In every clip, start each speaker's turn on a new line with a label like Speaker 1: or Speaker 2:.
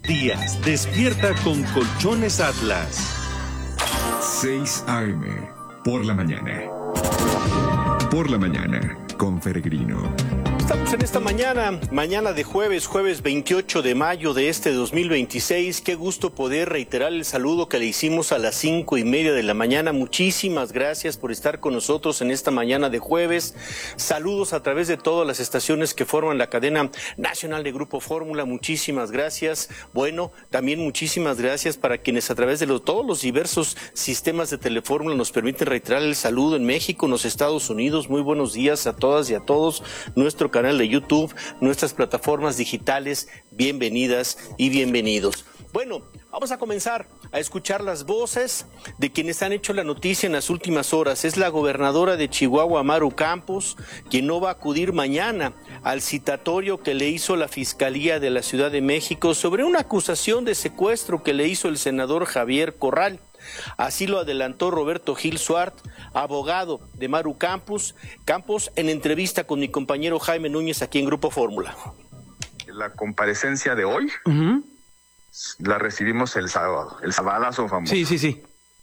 Speaker 1: Días, despierta con Colchones Atlas.
Speaker 2: 6 a.m. por la mañana. Por la mañana, con Peregrino.
Speaker 3: Estamos en esta mañana de jueves 28 de mayo de este 2026. Qué gusto poder reiterar el saludo que le hicimos a las 5:30 de la mañana. Muchísimas gracias por estar con nosotros en esta mañana de jueves. Saludos a través de todas las estaciones que forman la cadena nacional de Grupo Fórmula. Muchísimas gracias. Bueno, también muchísimas gracias para quienes a través de todos los diversos sistemas de Telefórmula nos permiten reiterar el saludo en México, en los Estados Unidos. Muy buenos días a todas y a todos. Nuestro canal de YouTube, nuestras plataformas digitales, bienvenidas y bienvenidos. Bueno, vamos a comenzar a escuchar las voces de quienes han hecho la noticia en las últimas horas. Es la gobernadora de Chihuahua, Maru Campos, quien no va a acudir mañana al citatorio que le hizo la Fiscalía de la Ciudad de México sobre una acusación de secuestro que le hizo el senador Javier Corral. Así lo adelantó Roberto Gil Suart, abogado de Maru Campos, en entrevista con mi compañero Jaime Núñez aquí en Grupo Fórmula.
Speaker 4: La comparecencia de hoy la recibimos el sábado, el sabadazo famoso.
Speaker 5: Sí.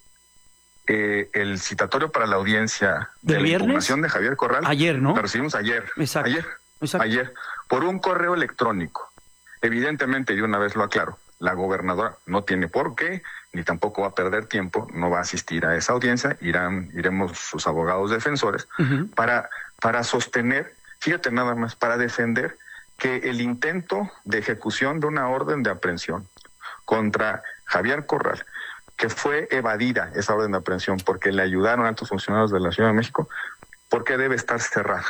Speaker 4: El citatorio para la audiencia de la impugnación de Javier Corral.
Speaker 5: Ayer, ¿no?
Speaker 4: La recibimos ayer.
Speaker 5: Exacto.
Speaker 4: Ayer, por un correo electrónico. Evidentemente, y una vez lo aclaro, la gobernadora no tiene por qué, ni tampoco va a perder tiempo, no va a asistir a esa audiencia, iremos sus abogados defensores para sostener, fíjate nada más, para defender que el intento de ejecución de una orden de aprehensión contra Javier Corral, que fue evadida esa orden de aprehensión porque le ayudaron a altos funcionarios de la Ciudad de México, ¿por qué debe estar cerrada?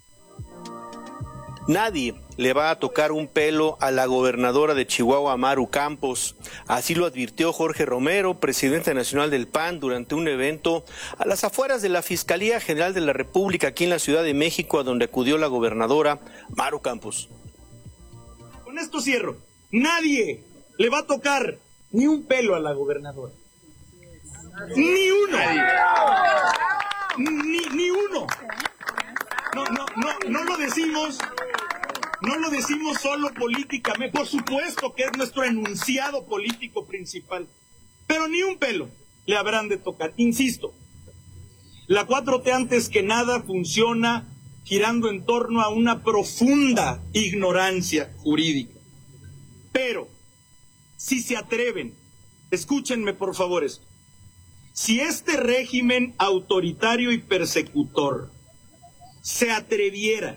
Speaker 3: Nadie le va a tocar un pelo a la gobernadora de Chihuahua, Maru Campos. Así lo advirtió Jorge Romero, presidente nacional del PAN, durante un evento a las afueras de la Fiscalía General de la República, aquí en la Ciudad de México, a donde acudió la gobernadora Maru Campos.
Speaker 6: Con esto cierro. Nadie le va a tocar ni un pelo a la gobernadora. Ni uno. Ni uno. No lo decimos solo políticamente, por supuesto que es nuestro enunciado político principal, pero ni un pelo le habrán de tocar. Insisto, la 4T antes que nada funciona girando en torno a una profunda ignorancia jurídica. Pero, si se atreven, escúchenme por favor esto, si este régimen autoritario y persecutor se atreviera,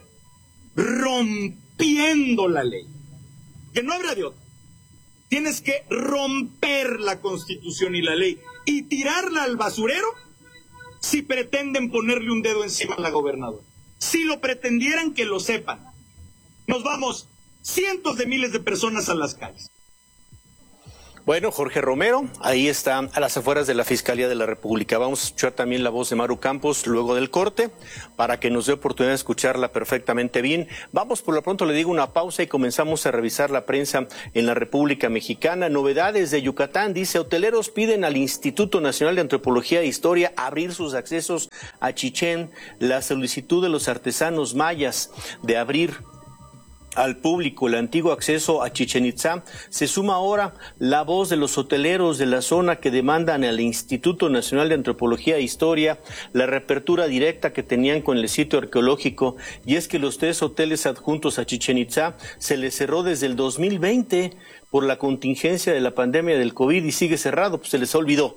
Speaker 6: rompiendo la ley, que no habrá de otra, tienes que romper la Constitución y la ley y tirarla al basurero si pretenden ponerle un dedo encima a la gobernadora. Si lo pretendieran, que lo sepan. Nos vamos cientos de miles de personas a las calles.
Speaker 3: Bueno, Jorge Romero, ahí está a las afueras de la Fiscalía de la República. Vamos a escuchar también la voz de Maru Campos luego del corte para que nos dé oportunidad de escucharla perfectamente bien. Vamos por lo pronto, le digo, una pausa y comenzamos a revisar la prensa en la República Mexicana. Novedades de Yucatán, dice, hoteleros piden al Instituto Nacional de Antropología e Historia abrir sus accesos a Chichén. La solicitud de los artesanos mayas de abrir al público el antiguo acceso a Chichén Itzá, se suma ahora la voz de los hoteleros de la zona que demandan al Instituto Nacional de Antropología e Historia la reapertura directa que tenían con el sitio arqueológico, y es que los 3 hoteles adjuntos a Chichén Itzá se les cerró desde el 2020 por la contingencia de la pandemia del COVID y sigue cerrado, pues se les olvidó,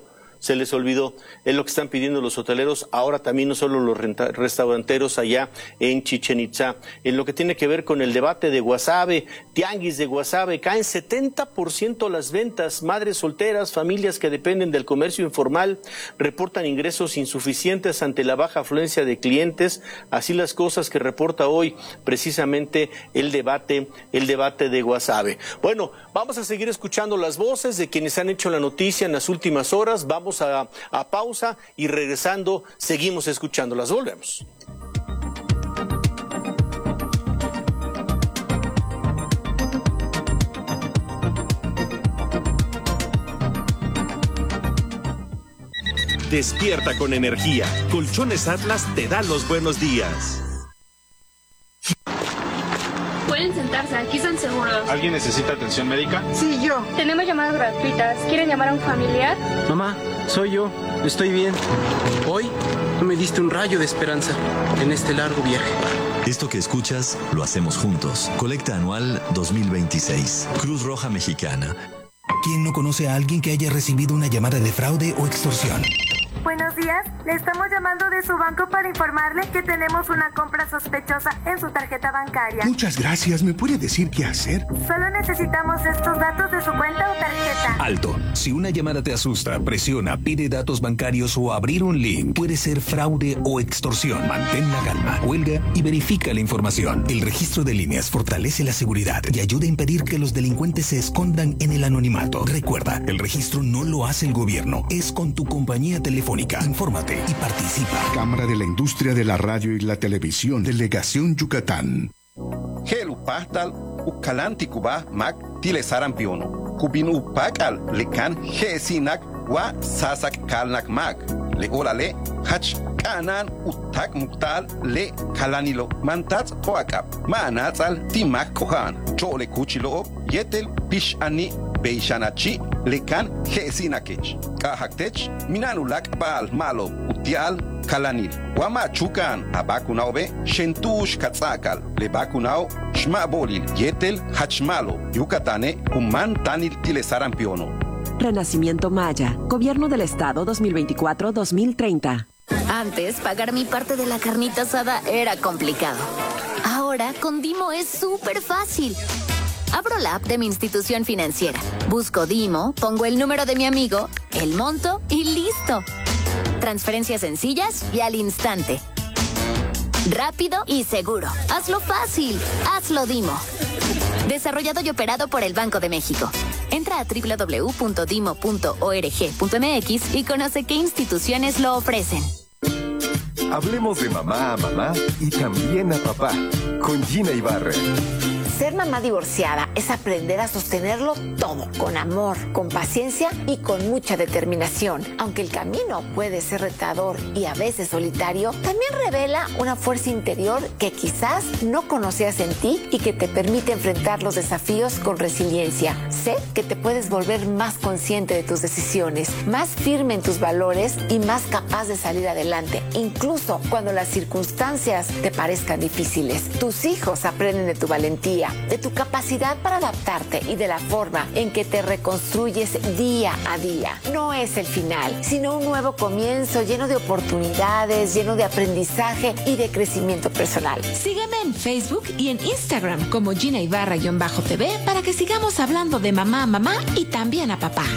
Speaker 3: es lo que están pidiendo los hoteleros, ahora también no solo los restauranteros allá en Chichén Itzá. En lo que tiene que ver con el debate de Guasave, tianguis de Guasave, caen 70% las ventas. Madres solteras, familias que dependen del comercio informal, reportan ingresos insuficientes ante la baja afluencia de clientes. Así las cosas que reporta hoy precisamente el debate de Guasave. Bueno, vamos a seguir escuchando las voces de quienes han hecho la noticia en las últimas horas. Vamos a pausa y regresando seguimos escuchándolas. Volvemos.
Speaker 1: Despierta con energía. Colchones Atlas te da los buenos días.
Speaker 7: Fue
Speaker 5: Pueden sentarse, aquí están seguros.
Speaker 7: ¿Alguien necesita atención médica?
Speaker 5: Sí, yo. Tenemos llamadas gratuitas. ¿Quieren llamar a un familiar?
Speaker 8: Mamá, soy yo. Estoy bien. Hoy tú me diste un rayo de esperanza en este largo viaje.
Speaker 9: Esto que escuchas lo hacemos juntos. Colecta anual 2026. Cruz Roja Mexicana.
Speaker 10: ¿Quién no conoce a alguien que haya recibido una llamada de fraude o extorsión?
Speaker 11: Buenos días, le estamos llamando de su banco para informarle que tenemos una compra sospechosa en su tarjeta bancaria.
Speaker 12: Muchas gracias, ¿me puede decir qué hacer?
Speaker 11: Solo necesitamos estos datos de su cuenta o tarjeta.
Speaker 10: Alto, si una llamada te asusta, presiona, pide datos bancarios o abrir un link, puede ser fraude o extorsión. Mantén la calma, cuelga y verifica la información. El registro de líneas fortalece la seguridad y ayuda a impedir que los delincuentes se escondan en el anonimato. Recuerda, el registro no lo hace el gobierno, es con tu compañía telefónica. Infórmate y participa.
Speaker 12: Cámara de la Industria de la Radio y la Televisión, Delegación Yucatán.
Speaker 13: Helu pastal ukalanti kuba mak tile sarampiono. Kubin upakal lekan hesinak wa sasak kalnak mak. Le orale hach kanan utak muktal le kalanilo mantats koakap. Manatzal timak kohan. Chole kuchilo yetel pishani Beishanachi lekan hesinakech. Kahaktech minanulak bal malo utial kalanil. Wama chukan abakunaobe shentush katzakal. Lebakunao shmabolil yetel hachmalo. Yucatane human tanil tilesarampiono.
Speaker 14: Renacimiento Maya. Gobierno del Estado 2024-2030.
Speaker 15: Antes, pagar mi parte de la carnita asada era complicado. Ahora, con Dimo es súper fácil. Abro la app de mi institución financiera, busco Dimo, pongo el número de mi amigo, el monto y listo. Transferencias sencillas y al instante. Rápido y seguro. Hazlo fácil. Hazlo Dimo. Desarrollado y operado por el Banco de México. Entra a www.dimo.org.mx y conoce qué instituciones lo ofrecen.
Speaker 16: Hablemos de mamá a mamá y también a papá, con Gina Ibarra.
Speaker 17: Ser mamá divorciada es aprender a sostenerlo todo, con amor, con paciencia y con mucha determinación. Aunque el camino puede ser retador y a veces solitario, también revela una fuerza interior que quizás no conocías en ti y que te permite enfrentar los desafíos con resiliencia. Sé que te puedes volver más consciente de tus decisiones, más firme en tus valores y más capaz de salir adelante, incluso cuando las circunstancias te parezcan difíciles. Tus hijos aprenden de tu valentía, de tu capacidad para adaptarte y de la forma en que te reconstruyes día a día. No es el final, sino un nuevo comienzo lleno de oportunidades, lleno de aprendizaje y de crecimiento personal.
Speaker 18: Sígueme en Facebook y en Instagram como Gina Ibarra-TV para que sigamos hablando de mamá a mamá y también a papá.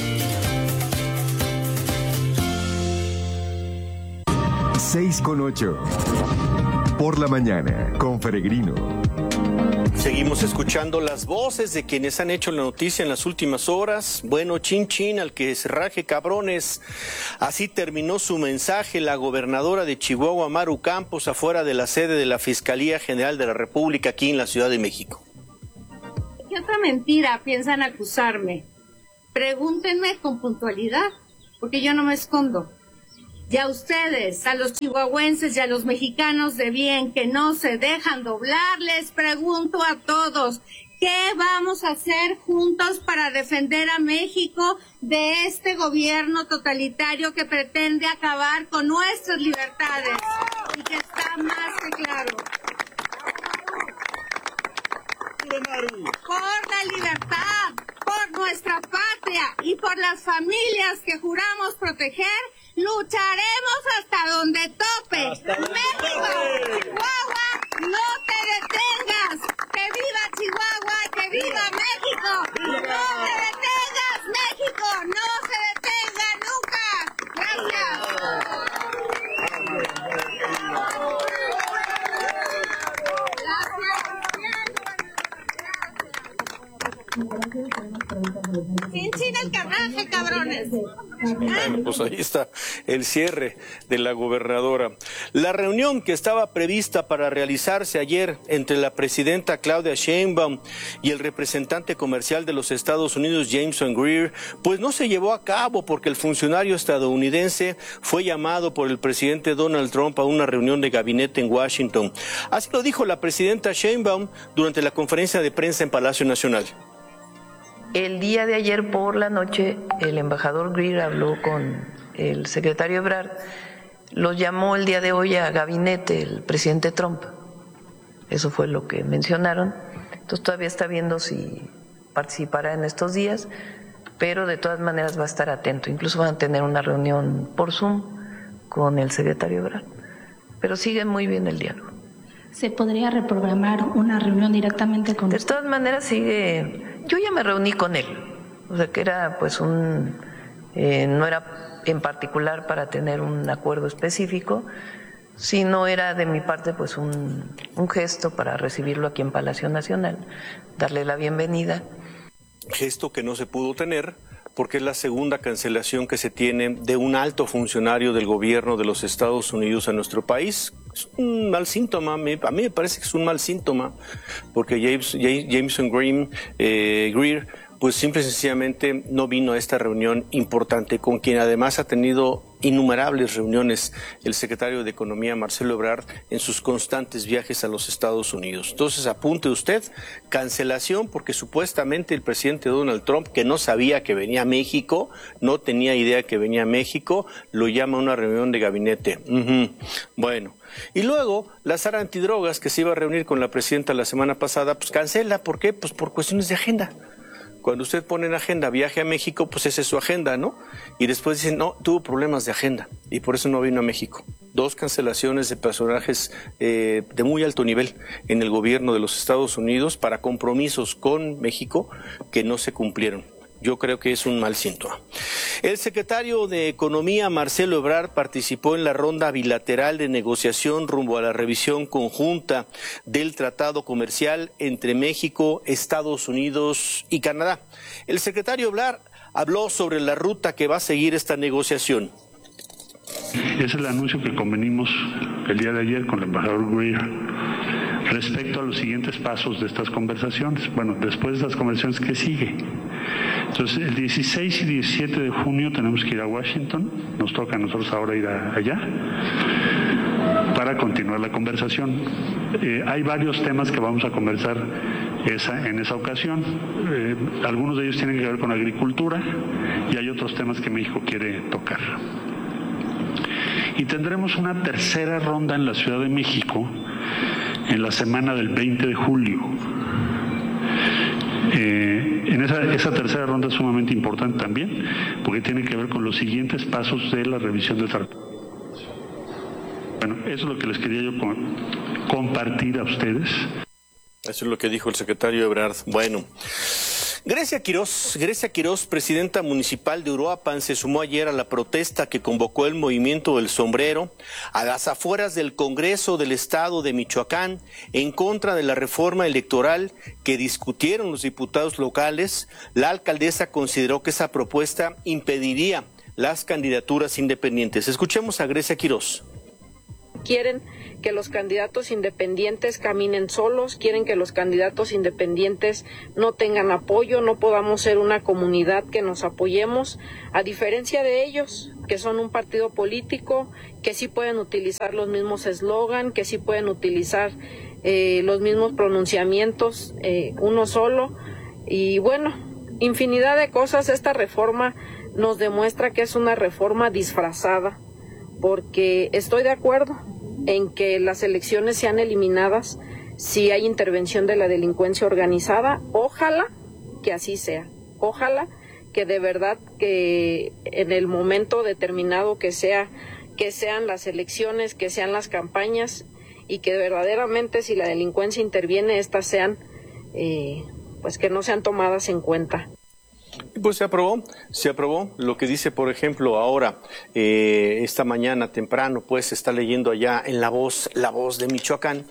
Speaker 16: 6:08. Por la mañana, con Peregrino.
Speaker 3: Seguimos escuchando las voces de quienes han hecho la noticia en las últimas horas. Bueno, chin chin, al que se raje cabrones. Así terminó su mensaje la gobernadora de Chihuahua, Maru Campos, afuera de la sede de la Fiscalía General de la República aquí en la Ciudad de México.
Speaker 19: ¿Qué otra mentira piensan acusarme? Pregúntenme con puntualidad, porque yo no me escondo. Y a ustedes, a los chihuahuenses y a los mexicanos de bien que no se dejan doblar, les pregunto a todos, ¿qué vamos a hacer juntos para defender a México de este gobierno totalitario que pretende acabar con nuestras libertades? Y que está más que claro. Por la libertad, por nuestra patria y por las familias que juramos proteger, lucharemos hasta donde tope. México, Chihuahua, no te detengas. Que viva Chihuahua, que viva México. No te detengas, México, no se detenga nunca. Gracias. Sin el carraje, cabrones.
Speaker 3: Bueno, pues ahí está el cierre de la gobernadora. La reunión que estaba prevista para realizarse ayer entre la presidenta Claudia Sheinbaum y el representante comercial de los Estados Unidos, Jameson Greer, pues no se llevó a cabo porque el funcionario estadounidense fue llamado por el presidente Donald Trump a una reunión de gabinete en Washington. Así lo dijo la presidenta Sheinbaum durante la conferencia de prensa en Palacio Nacional.
Speaker 7: El día de ayer por la noche, el embajador Greer habló con el secretario Ebrard, los llamó el día de hoy a gabinete el presidente Trump. Eso fue lo que mencionaron. Entonces todavía está viendo si participará en estos días, pero de todas maneras va a estar atento. Incluso van a tener una reunión por Zoom con el secretario Ebrard. Pero sigue muy bien el diálogo.
Speaker 5: ¿Se podría reprogramar una reunión directamente con
Speaker 7: usted? De todas maneras sigue. Yo ya me reuní con él, o sea que era pues no era en particular para tener un acuerdo específico, sino era de mi parte pues un gesto para recibirlo aquí en Palacio Nacional, darle la bienvenida.
Speaker 3: Gesto que no se pudo tener porque es la segunda cancelación que se tiene de un alto funcionario del gobierno de los Estados Unidos a nuestro país. Es un mal síntoma, a mí me parece que es un mal síntoma, porque Jameson Greer, pues simple y sencillamente no vino a esta reunión importante, con quien además ha tenido innumerables reuniones el secretario de Economía, Marcelo Ebrard, en sus constantes viajes a los Estados Unidos. Entonces apunte usted, cancelación, porque supuestamente el presidente Donald Trump, que no sabía que venía a México, no tenía idea que venía a México, lo llama a una reunión de gabinete. Bueno, y luego la Sara Antidrogas, que se iba a reunir con la presidenta la semana pasada, pues cancela. ¿Por qué? Pues por cuestiones de agenda. Cuando usted pone en agenda viaje a México, pues esa es su agenda, ¿no? Y después dicen, no, tuvo problemas de agenda y por eso no vino a México. 2 cancelaciones de personajes de muy alto nivel en el gobierno de los Estados Unidos para compromisos con México que no se cumplieron. Yo creo que es un mal síntoma. El secretario de Economía, Marcelo Ebrard, participó en la ronda bilateral de negociación rumbo a la revisión conjunta del tratado comercial entre México, Estados Unidos y Canadá. El secretario Ebrard habló sobre la ruta que va a seguir esta negociación.
Speaker 20: Es el anuncio que convenimos el día de ayer con el embajador Greer respecto a los siguientes pasos de estas conversaciones. Bueno, después de estas conversaciones, ¿qué sigue? Entonces, el 16 y 17 de junio tenemos que ir a Washington, nos toca a nosotros ahora ir allá para continuar la conversación. Hay varios temas que vamos a conversar en esa ocasión. Algunos de ellos tienen que ver con agricultura y hay otros temas que México quiere tocar. Y tendremos una tercera ronda en la Ciudad de México en la semana del 20 de julio. En esa tercera ronda es sumamente importante también, porque tiene que ver con los siguientes pasos de la revisión del tratado. Bueno, eso es lo que les quería yo compartir a ustedes.
Speaker 3: Eso es lo que dijo el secretario Ebrard. Bueno, Grecia Quirós, presidenta municipal de Uruapan, se sumó ayer a la protesta que convocó el movimiento del sombrero a las afueras del Congreso del Estado de Michoacán en contra de la reforma electoral que discutieron los diputados locales. La alcaldesa consideró que esa propuesta impediría las candidaturas independientes. Escuchemos a Grecia Quirós.
Speaker 21: Quieren que los candidatos independientes caminen solos, quieren que los candidatos independientes no tengan apoyo, no podamos ser una comunidad que nos apoyemos, a diferencia de ellos, que son un partido político, que sí pueden utilizar los mismos eslogan, que sí pueden utilizar los mismos pronunciamientos, uno solo, y bueno, infinidad de cosas. Esta reforma nos demuestra que es una reforma disfrazada, porque estoy de acuerdo en que las elecciones sean eliminadas si hay intervención de la delincuencia organizada. Ojalá que así sea, ojalá que de verdad que en el momento determinado que sean las elecciones, que sean las campañas, y que verdaderamente si la delincuencia interviene, estas sean pues que no sean tomadas en cuenta.
Speaker 3: Pues se aprobó lo que dice, por ejemplo, ahora, esta mañana temprano, pues se está leyendo allá en La Voz de Michoacán,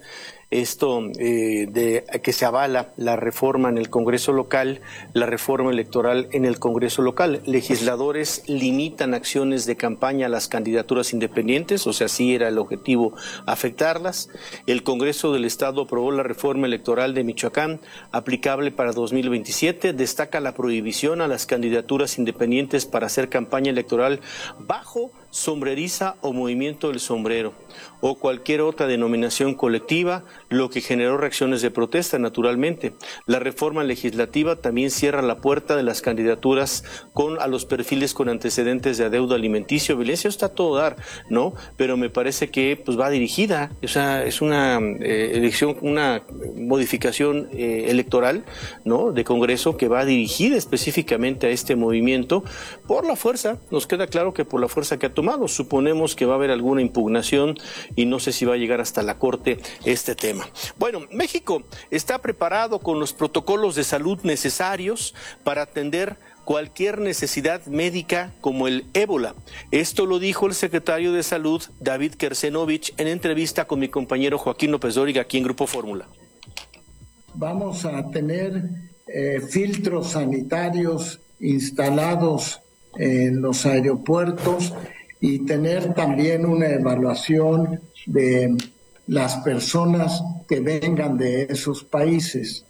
Speaker 3: esto de que se avala la reforma en el Congreso local, la reforma electoral en el Congreso local. Legisladores limitan acciones de campaña a las candidaturas independientes, o sea, sí era el objetivo afectarlas. El Congreso del Estado aprobó la reforma electoral de Michoacán, aplicable para 2027. Destaca la prohibición a las candidaturas independientes para hacer campaña electoral bajo sombreriza o movimiento del sombrero o cualquier otra denominación colectiva, lo que generó reacciones de protesta, naturalmente. La reforma legislativa también cierra la puerta de las candidaturas a los perfiles con antecedentes de adeudo alimenticio, violencia, está a todo dar, ¿no? Pero me parece que pues va dirigida, o sea, es una elección, una modificación electoral, ¿no? De Congreso que va dirigida específicamente a este movimiento por la fuerza. Nos queda claro que por la fuerza que ha tomado. Suponemos que va a haber alguna impugnación y no sé si va a llegar hasta la Corte este tema. Bueno, México está preparado con los protocolos de salud necesarios para atender cualquier necesidad médica como el ébola. Esto lo dijo el secretario de Salud, David Kersenovich, en entrevista con mi compañero Joaquín López Dóriga aquí en Grupo Fórmula.
Speaker 2: Vamos a tener filtros sanitarios instalados en los aeropuertos y tener también una evaluación de las personas que vengan de esos países.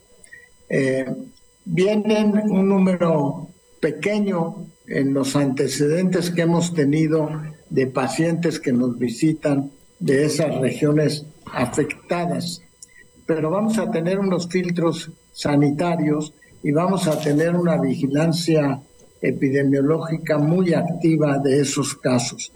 Speaker 2: Vienen un número pequeño en los antecedentes que hemos tenido de pacientes que nos visitan de esas regiones afectadas, pero vamos a tener unos filtros sanitarios y vamos a tener una vigilancia epidemiológica muy activa de esos casos.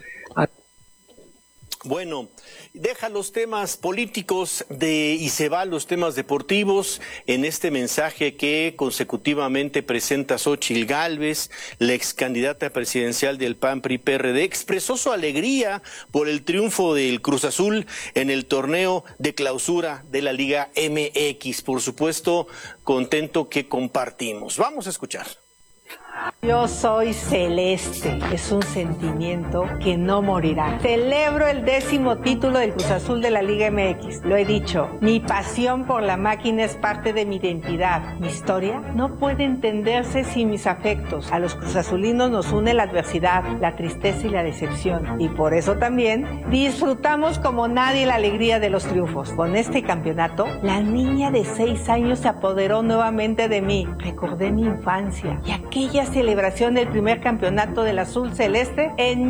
Speaker 3: Bueno, deja los temas políticos y se va a los temas deportivos en este mensaje que consecutivamente presenta Xóchitl Gálvez, la ex candidata presidencial del PAN-PRI-PRD, expresó su alegría por el triunfo del Cruz Azul en el torneo de clausura de la Liga MX. Por supuesto, contento que compartimos. Vamos a escuchar.
Speaker 22: Yo soy celeste, es un sentimiento que no morirá. Celebro el 10º título del Cruz Azul de la Liga MX. Lo he dicho, mi pasión por la máquina es parte de mi identidad. Mi historia no puede entenderse sin mis afectos. A los cruzazulinos nos une la adversidad, la tristeza y la decepción. Y por eso también disfrutamos como nadie la alegría de los triunfos. Con este campeonato, la niña de 6 años se apoderó nuevamente de mí. Recordé mi infancia y aquella celebración del primer campeonato del azul celeste en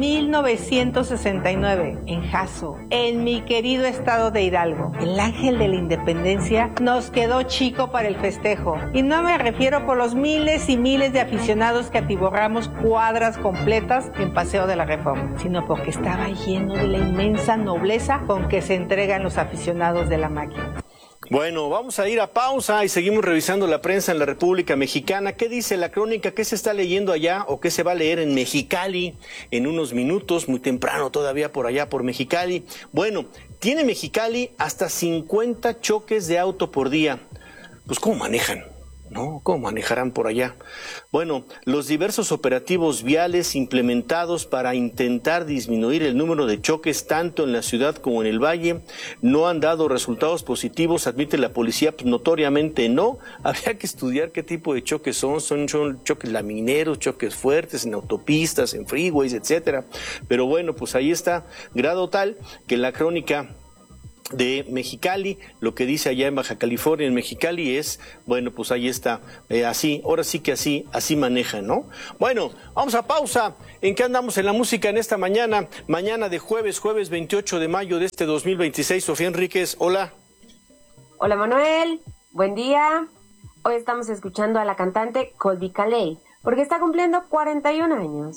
Speaker 22: 1969 en Jasso, en mi querido estado de Hidalgo. El ángel de la independencia nos quedó chico para el festejo, y no me refiero por los miles y miles de aficionados que atiborramos cuadras completas en Paseo de la Reforma, sino porque estaba lleno de la inmensa nobleza con que se entregan los aficionados de la máquina.
Speaker 3: Bueno, vamos a ir a pausa y seguimos revisando la prensa en la República Mexicana. ¿Qué dice la crónica? ¿Qué se está leyendo allá o qué se va a leer en Mexicali en unos minutos? Muy temprano todavía por allá por Mexicali. Bueno, tiene Mexicali hasta 50 choques de auto por día. Pues ¿cómo manejan? ¿No? ¿Cómo manejarán por allá? Bueno, los diversos operativos viales implementados para intentar disminuir el número de choques tanto en la ciudad como en el valle no han dado resultados positivos, admite la policía. Pues notoriamente no. Habría que estudiar qué tipo de choques son choques lamineros, choques fuertes en autopistas, en freeways, etcétera. Pero bueno, pues ahí está, grado tal que la crónica de Mexicali, lo que dice allá en Baja California, en Mexicali es, bueno, pues ahí está, así, ahora sí que así manejan, ¿no? Bueno, vamos a pausa. ¿En qué andamos en la música en esta mañana? Mañana de jueves 28 de mayo de este 2026. Sofía Enríquez, hola.
Speaker 23: Hola Manuel, buen día. Hoy estamos escuchando a la cantante Colbí Calais, porque está cumpliendo 41 años.